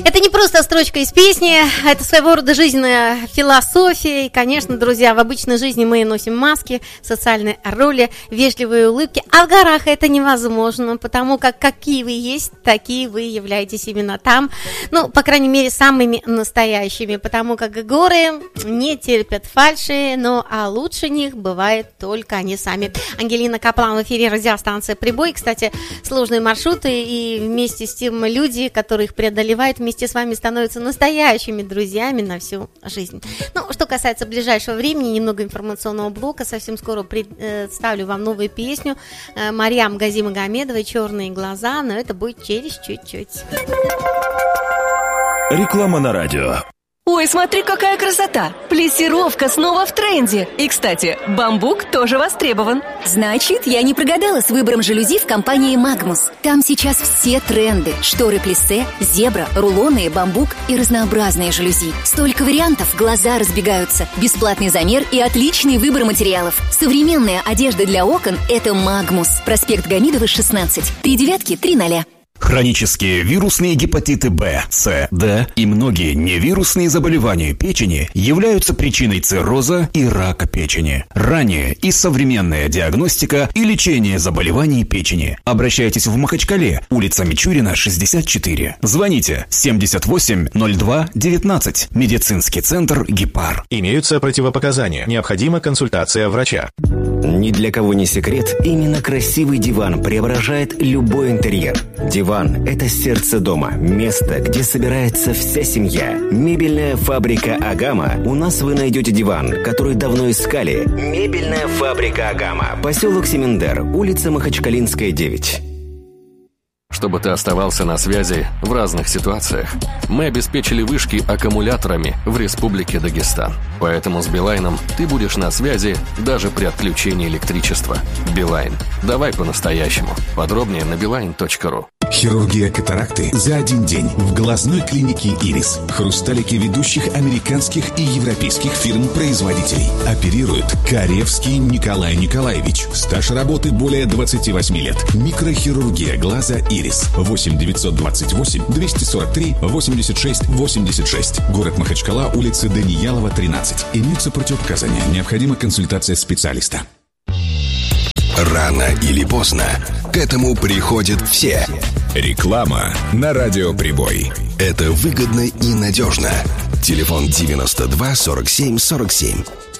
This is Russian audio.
Это не просто строчка из песни, это своего рода жизненная философия. И, конечно, друзья, в обычной жизни мы носим маски, социальные роли, вежливые улыбки. А в горах это невозможно, потому как какие вы есть, такие вы являетесь именно там. Ну, по крайней мере, самыми настоящими, потому как горы не терпят фальши, но а лучше них бывает только они сами. Ангелина Каплан в эфире радиостанции «Прибой». Кстати, сложные маршруты и вместе с тем люди, которые их преодолевают, вместе с вами становятся настоящими друзьями на всю жизнь. Ну, что касается ближайшего времени, немного информационного блока. Совсем скоро представлю вам новую песню Марьям Газимагомедовой «Черные глаза», но это будет через чуть-чуть. Реклама на радио. Ой, смотри, какая красота! Плессировка снова в тренде. И, кстати, бамбук тоже востребован. Значит, я не прогадала с выбором жалюзи в компании «Магнус». Там сейчас все тренды. Шторы плиссе, зебра, рулоны, бамбук и разнообразные жалюзи. Столько вариантов, глаза разбегаются. Бесплатный замер и отличный выбор материалов. Современная одежда для окон – это «Магнус». Проспект Гамидова, 16. 39-00. Хронические вирусные гепатиты В, С, Д и многие невирусные заболевания печени являются причиной цирроза и рака печени. Ранняя и современная диагностика и лечение заболеваний печени. Обращайтесь в Махачкале, улица Мичурина, 64. Звоните 78 02 19. Медицинский центр «Гепар». Имеются противопоказания. Необходима консультация врача. Ни для кого не секрет, именно красивый диван преображает любой интерьер. Диван – это сердце дома, место, где собирается вся семья. Мебельная фабрика «Агама». У нас вы найдете диван, который давно искали. Мебельная фабрика «Агама». Поселок Семендер, улица Махачкалинская, 9. Чтобы ты оставался на связи в разных ситуациях, мы обеспечили вышки аккумуляторами в Республике Дагестан. Поэтому с Билайном ты будешь на связи даже при отключении электричества. Билайн. Давай по-настоящему. Подробнее на билайн.ру. Хирургия катаракты за один день в глазной клинике «Ирис». Хрусталики ведущих американских и европейских фирм-производителей. Оперирует Каревский Николай Николаевич. Стаж работы более 28 лет. Микрохирургия глаза «Ирис». 8 928 243 86 86. Город Махачкала, улица Даниялова, 13. Имеются противопоказания. Необходима консультация специалиста. Рано или поздно к этому приходят все. Реклама на радио «Прибой». Это выгодно и надежно. Телефон 92 47 47.